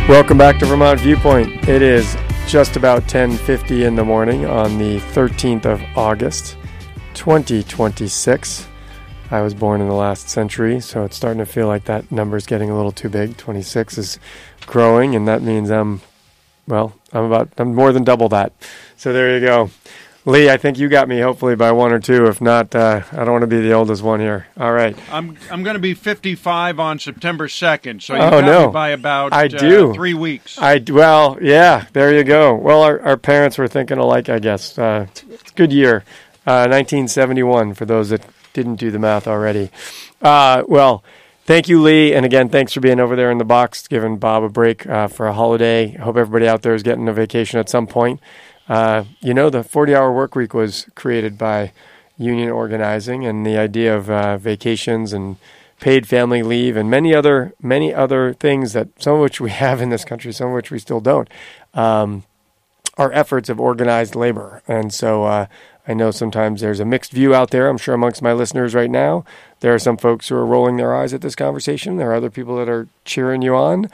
Welcome back to Vermont Viewpoint. It is just about 10:50 in the morning on the 13th of August, 2026. I was born in the last century, so it's starting to feel like that number's getting a little too big. 26 is growing, and that means I'm more than double that. So there you go. Lee, I think you got me hopefully by one or two. If not, I don't want to be the oldest one here. All right. I'm going to be 55 on September 2nd, so you got me by about 3 weeks. Well, yeah, there you go. Well, our parents were thinking alike, I guess. It's a good year. 1971, for those that didn't do the math already. Well, thank you, Lee. And again, thanks for being over there in the box, giving Bob a break for a holiday. I hope everybody out there is getting a vacation at some point. The 40-hour work week was created by union organizing, and the idea of vacations and paid family leave and many other things, that some of which we have in this country, some of which we still don't, are efforts of organized labor. And so I know sometimes there's a mixed view out there, I'm sure, amongst my listeners right now. There are some folks who are rolling their eyes at this conversation. There are other people that are cheering you on.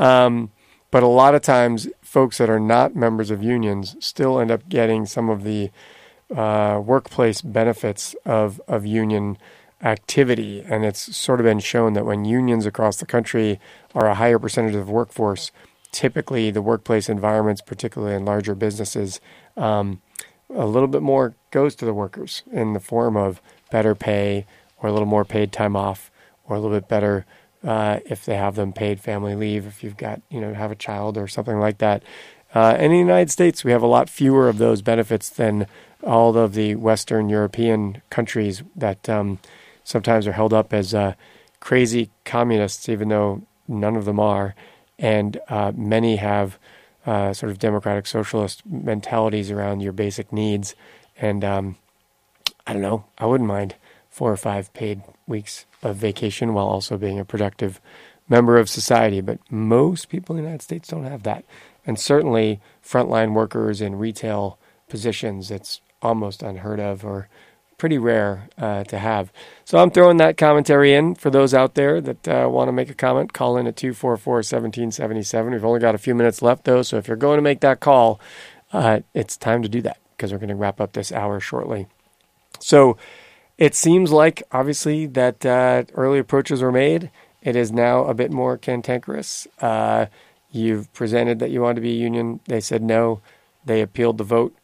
But a lot of times, folks that are not members of unions still end up getting some of the workplace benefits of union activity. And it's sort of been shown that when unions across the country are a higher percentage of the workforce, typically the workplace environments, particularly in larger businesses, a little bit more goes to the workers in the form of better pay or a little more paid time off or a little bit better if they have them paid family leave, if you've got, have a child or something like that. And in the United States, we have a lot fewer of those benefits than all of the Western European countries that sometimes are held up as crazy communists, even though none of them are. And many have sort of democratic socialist mentalities around your basic needs. And I don't know, I wouldn't mind 4 or 5 paid weeks of vacation while also being a productive member of society. But most people in the United States don't have that. And certainly frontline workers in retail positions, it's almost unheard of or pretty rare to have. So I'm throwing that commentary in for those out there that want to make a comment. Call in at 244-1777. We've only got a few minutes left, though, so if you're going to make that call, it's time to do that because we're going to wrap up this hour shortly. So it seems like, obviously, that early approaches were made. It is now a bit more cantankerous. You've presented that you want to be a union. They said no. They appealed the vote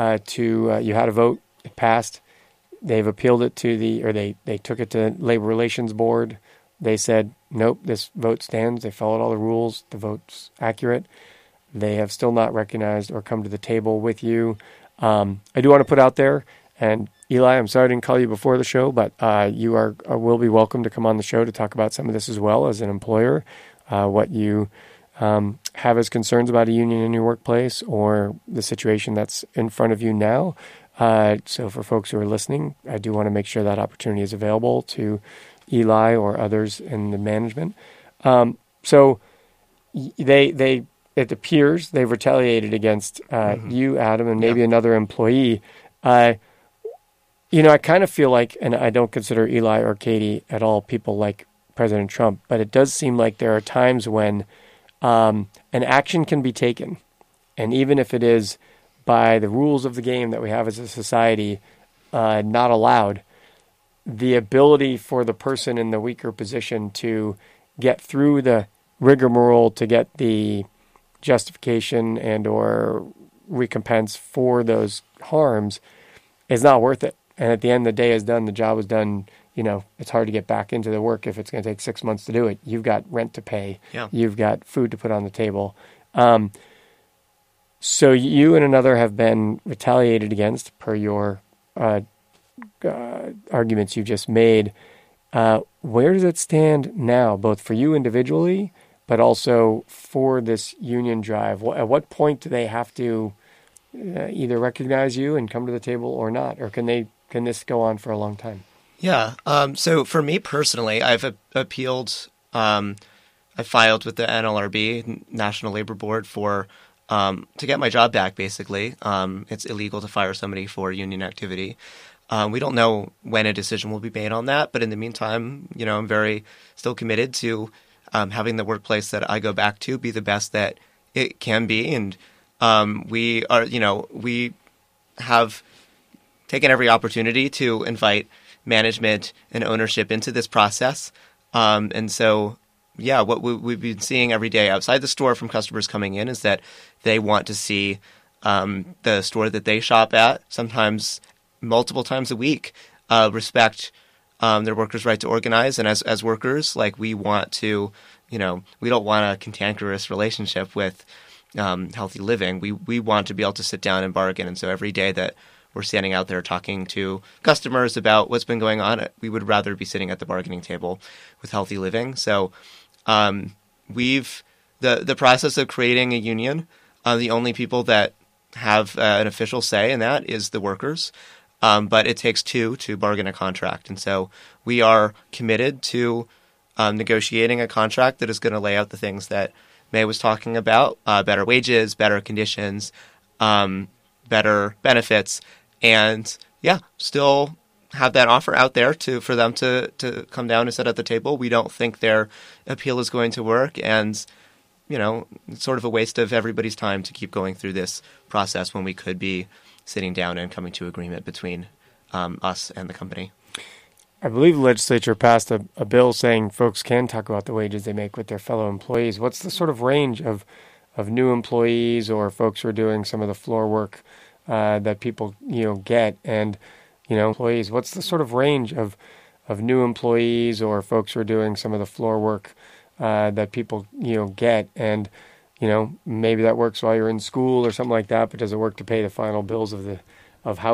you had a vote. It passed. They've appealed it to they took it to Labor Relations Board. They said, nope, this vote stands. They followed all the rules. The vote's accurate. They have still not recognized or come to the table with you. I do want to put out there, and Eli, I'm sorry I didn't call you before the show, but you will be welcome to come on the show to talk about some of this as well as an employer, what you have as concerns about a union in your workplace or the situation that's in front of you now. So for folks who are listening, I do want to make sure that opportunity is available to Eli or others in the management. So it appears they've retaliated against you, Adam, and maybe another employee. I kind of feel like, and I don't consider Eli or Katie at all people like President Trump, but it does seem like there are times when an action can be taken, and even if it is by the rules of the game that we have as a society not allowed, the ability for the person in the weaker position to get through the rigmarole to get the justification and or recompense for those harms is not worth it. And at the end, the day is done. The job is done. It's hard to get back into the work if it's going to take 6 months to do it. You've got rent to pay. Yeah. You've got food to put on the table. So you and another have been retaliated against per your arguments you just made. Where does it stand now, both for you individually, but also for this union drive? At what point do they have to either recognize you and come to the table or not? Or can this go on for a long time? Yeah. So for me personally, I've appealed. I filed with the NLRB, National Labor Board, to get my job back, basically. It's illegal to fire somebody for union activity. We don't know when a decision will be made on that, but in the meantime, I'm very still committed to having the workplace that I go back to be the best that it can be. And we have taken every opportunity to invite management and ownership into this process. And so, yeah, what we've been seeing every day outside the store from customers coming in is that they want to see the store that they shop at, sometimes multiple times a week, respect their workers' right to organize. And as workers, like, we want to, we don't want a cantankerous relationship with healthy living. We want to be able to sit down and bargain. And so every day that we're standing out there talking to customers about what's been going on, we would rather be sitting at the bargaining table with healthy living. So the process of creating a union, the only people that have an official say in that is the workers. But it takes two to bargain a contract. And so we are committed to negotiating a contract that is going to lay out the things that May was talking about, better wages, better conditions, better benefits, and still have that offer out there for them to come down and sit at the table. We don't think their appeal is going to work, and it's sort of a waste of everybody's time to keep going through this process when we could be sitting down and coming to agreement between us and the company. I believe the legislature passed a bill saying folks can talk about the wages they make with their fellow employees. What's the sort of range of new employees or folks who are doing some of the floor work that people get, and employees? What's the sort of range of new employees or folks who are doing some of the floor work that people get, and maybe that works while you're in school or something like that, but does it work to pay the final bills of housing?